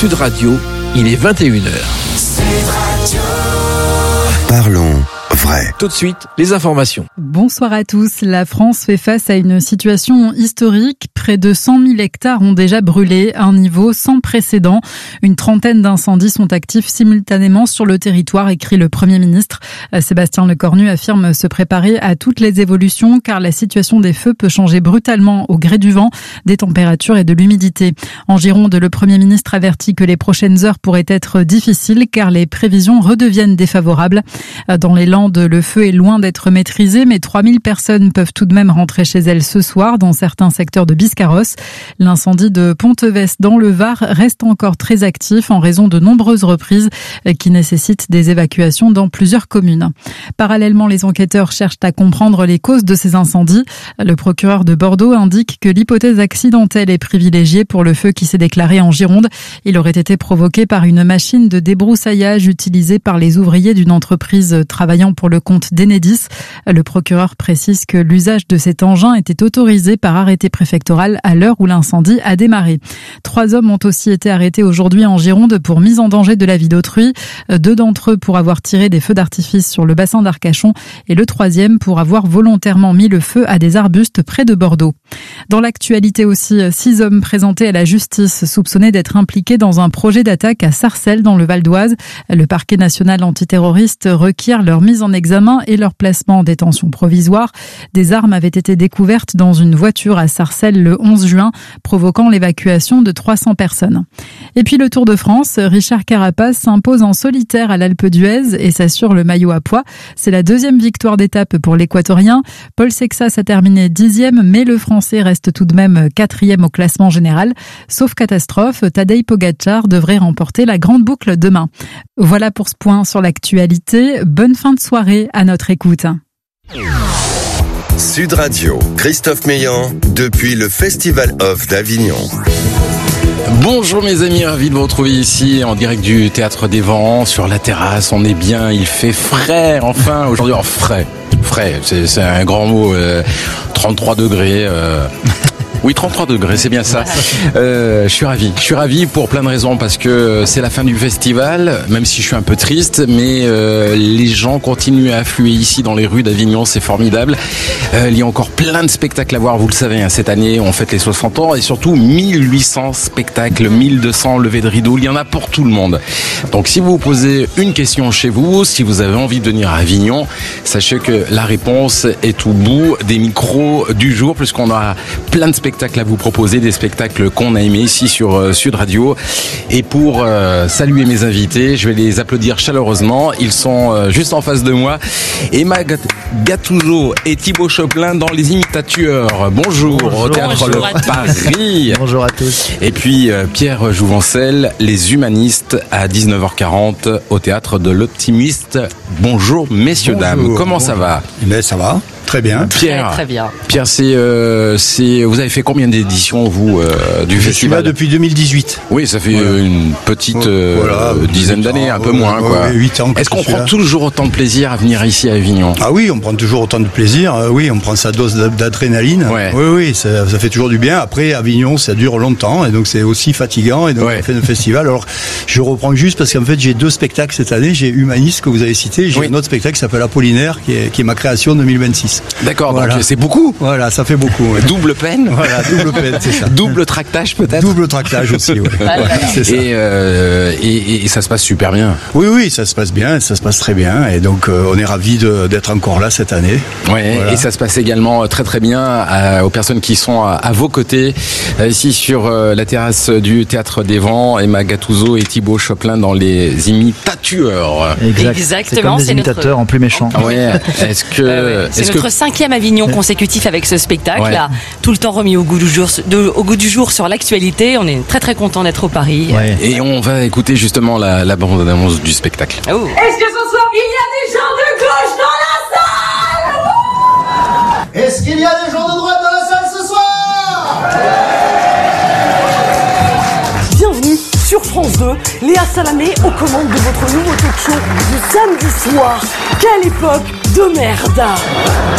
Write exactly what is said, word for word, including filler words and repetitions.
Sud Radio, il est vingt et une heures. Sud Radio. Parlons vrai. Tout de suite, les informations. Bonsoir à tous. La France fait face à une situation historique. Près de cent mille hectares ont déjà brûlé, un niveau sans précédent. Une trentaine d'incendies sont actifs simultanément sur le territoire, écrit le Premier ministre. Sébastien Lecornu affirme se préparer à toutes les évolutions car la situation des feux peut changer brutalement au gré du vent, des températures et de l'humidité. En Gironde, le Premier ministre avertit que les prochaines heures pourraient être difficiles car les prévisions redeviennent défavorables. Dans les Landes, le feu est loin d'être maîtrisé, mais trois mille personnes peuvent tout de même rentrer chez elles ce soir dans certains secteurs de Biscarrosse. L'incendie de Pontevès dans le Var reste encore très actif en raison de nombreuses reprises qui nécessitent des évacuations dans plusieurs communes. Parallèlement, les enquêteurs cherchent à comprendre les causes de ces incendies. Le procureur de Bordeaux indique que l'hypothèse accidentelle est privilégiée pour le feu qui s'est déclaré en Gironde. Il aurait été provoqué par une machine de débroussaillage utilisée par les ouvriers d'une entreprise travaillant pour le compte d'Enedis. Le procureur précise que l'usage de cet engin était autorisé par arrêté préfectoral à l'heure où l'incendie a démarré. Trois hommes ont aussi été arrêtés aujourd'hui en Gironde pour mise en danger de la vie d'autrui. Deux d'entre eux pour avoir tiré des feux d'artifice sur le bassin d'Arcachon et le troisième pour avoir volontairement mis le feu à des arbustes près de Bordeaux. Dans l'actualité aussi, six hommes présentés à la justice soupçonnés d'être impliqués dans un projet d'attaque à Sarcelles dans le Val d'Oise. Le parquet national antiterroriste requiert leur mise en examen et leur placement en détention provisoire. Des armes avaient été découvertes dans une voiture à Sarcelles le onze juin, provoquant l'évacuation de trois cents personnes. Et puis le Tour de France, Richard Carapaz s'impose en solitaire à l'Alpe d'Huez et s'assure le maillot à pois. C'est la deuxième victoire d'étape pour l'Équatorien. Paul Sexas a terminé dixième, mais le Français reste tout de même quatrième au classement général. Sauf catastrophe, Tadej Pogačar devrait remporter la grande boucle demain. Voilà pour ce point sur l'actualité. Bonne fin de soirée à notre écoute. Sud Radio, Christophe Meillan, depuis le Festival Off d'Avignon. Bonjour mes amis, ravi de vous retrouver ici en direct du Théâtre des Vents, sur la terrasse. On est bien, il fait frais, enfin, aujourd'hui, oh, frais, frais, c'est, c'est un grand mot, euh, trente-trois degrés... Euh... Oui, trente-trois degrés, c'est bien ça. Euh, je suis ravi. Je suis ravi pour plein de raisons parce que c'est la fin du festival, même si je suis un peu triste, mais euh, les gens continuent à affluer ici dans les rues d'Avignon, c'est formidable. Euh, il y a encore plein de spectacles à voir, vous le savez, hein, cette année on fête les soixante ans et surtout mille huit cents spectacles, mille deux cents levées de rideau, il y en a pour tout le monde. Donc si vous vous posez une question chez vous, si vous avez envie de venir à Avignon, sachez que la réponse est au bout des micros du jour, puisqu'on a plein de spectacles à vous proposer, des spectacles qu'on a aimés ici sur euh, Sud Radio. Et pour euh, saluer mes invités, je vais les applaudir chaleureusement. Ils sont euh, juste en face de moi. Emma Gattuso et Thibaut Choplin dans Les Imitateurs. Bonjour, Bonjour au Théâtre Le Paris. Bonjour à tous. Et puis euh, Pierre Jouvencel, Les Humanistes à dix-neuf heures quarante au Théâtre de l'Optimiste. Bonjour messieurs, Bonjour. dames. Comment Bonjour. ça va ? Mais ça va. Très bien. Pierre, très, très bien. Pierre, c'est, euh, c'est, vous avez fait combien d'éditions vous euh, du Je festival ? Je suis là depuis deux mille dix-huit. Oui, ça fait voilà. une petite euh, voilà, dizaine d'années, ans, un peu euh, moins, euh, quoi. huit ans. Est-ce qu'on prend là. toujours autant de plaisir à venir ici à Avignon ? Ah oui, on prend toujours autant de plaisir. Euh, oui, on prend sa dose d'adrénaline. Ouais. Oui, oui, ça, ça fait toujours du bien. Après, Avignon, ça dure longtemps, et donc c'est aussi fatigant. Et donc ouais. on fait le festival. Alors, je reprends juste parce qu'en fait, j'ai deux spectacles cette année. J'ai Humaniste que vous avez cité. J'ai oui. un autre spectacle qui s'appelle Apollinaire, qui est, qui est ma création deux mille vingt-six. D'accord. Voilà. Donc c'est beaucoup. Voilà, ça fait beaucoup. Ouais. Double peine. Voilà, double peine, c'est ça. Double tractage peut-être. Double tractage aussi. Ouais. Voilà. Ouais, c'est ça. Et, euh, et, et ça se passe super bien. Oui, oui, ça se passe bien, ça se passe très bien, et donc euh, on est ravis de, d'être encore là cette année. Ouais. Voilà. Et ça se passe également très très bien à, aux personnes qui sont à, à vos côtés, ici sur euh, la terrasse du Théâtre des Vents, Emma Gattuso et Thibaut Choplin dans Les Imitateurs. Exact. Exactement. C'est comme des c'est imitateurs notre... en plus méchants. Ah ouais. Est-ce que euh, ouais. c'est est-ce notre que... cinquième Avignon consécutif avec ce spectacle, ouais. là, tout le temps remis au goût du jour, de, au goût du jour sur l'actualité. On est très très content d'être au Paris. Ouais. Et on va écouter justement la, la bande-annonce du spectacle. Oh. Est-ce que ce soir il y a des gens de gauche dans la salle? Est-ce qu'il y a des gens de droite dans la salle ce soir? Bienvenue sur France deux, Léa Salamé aux commandes de votre nouveau talk show du samedi soir. Quelle époque de merde!